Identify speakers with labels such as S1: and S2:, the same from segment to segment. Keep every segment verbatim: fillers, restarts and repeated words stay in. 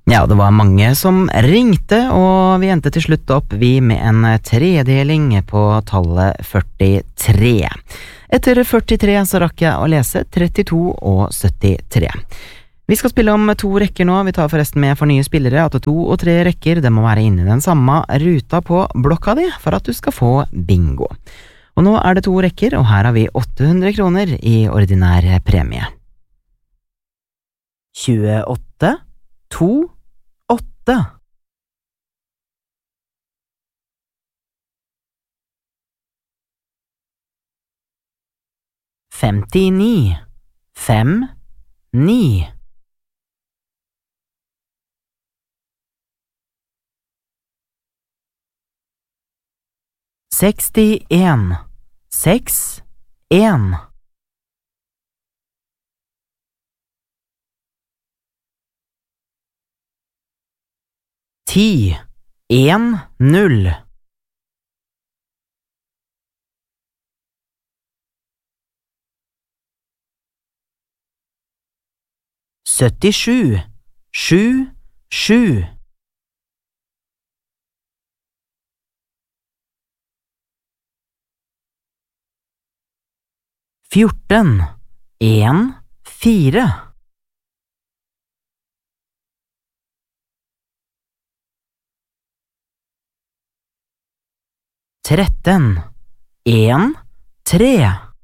S1: Ja, det var mange som ringte, og vi endte til slutt opp vi med en tredeling på tallet førtitre. Etter førtitre så rakk jeg å lese trettito og syttitre. Vi skal spille om to rekker nå, vi tar forresten med for nye spillere at to og tre rekker, det må være inne i den samme ruta på blokka di for at du skal få bingo. Og nå er det to rekker, og her har vi åtte hundre kroner i ordinær premie. tjueåtte, to, åtte. Femtini, fem, ni. Sekstien, seks, en. Ti, en, null. Syttisju, sju, sju. Fjorten, en, fire. Tretten, en, tre.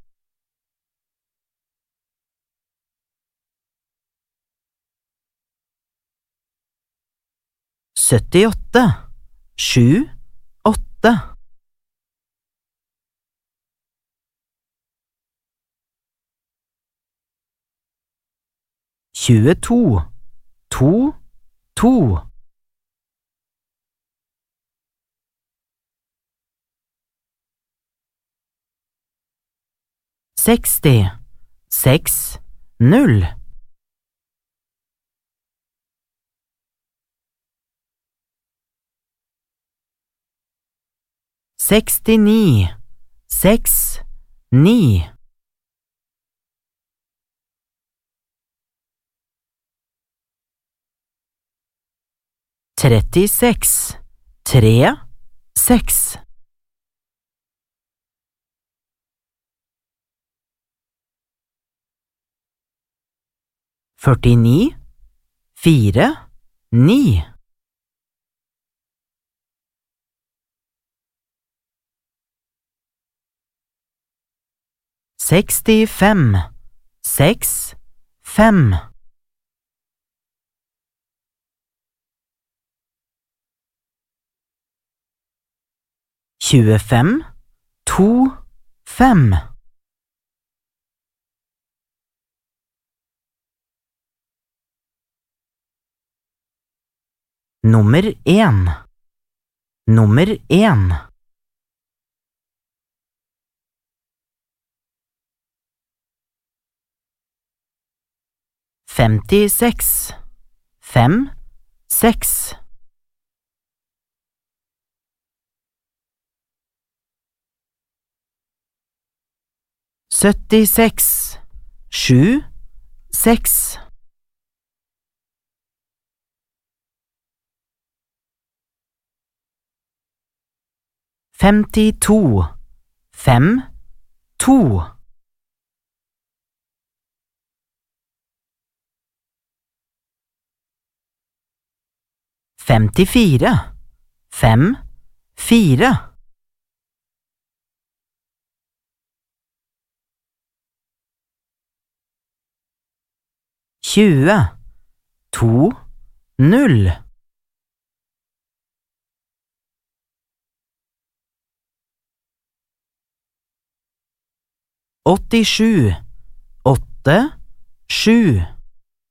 S1: Syttiåtte, sju, åtte. Tjueto, to, to. Seksti, seks, null. Sekstini, seks, ni. Trettiseks, tre, seks. Førtini, fire, ni. Sekstifem, seks, fem. Tjuefem, to, fem. Nummer en. Nummer en. Femtiseks, fem, seks. Syttiseks, sju, seks. Femtito, fem, to. Femtifire, fem, fire. Tjue, to, null. Åttisju, åtte, sju.